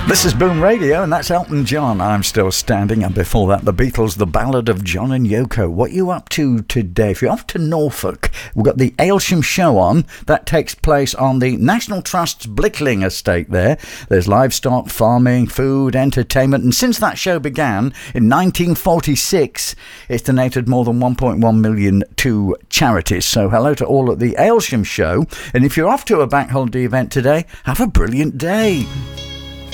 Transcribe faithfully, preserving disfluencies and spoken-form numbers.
This is Boom Radio, and that's Elton John, I'm Still Standing. And before that, the Beatles, The Ballad of John and Yoko. What are you up to today? If you're off to Norfolk, we've got the Aylsham Show on. That takes place on the National Trust's Blickling estate there. There's livestock, farming, food, entertainment. And since that show began in nineteen forty-six, it's donated more than one point one million to charities. So hello to all at the Aylsham Show. And if you're off to a bank holiday event today, have a brilliant day.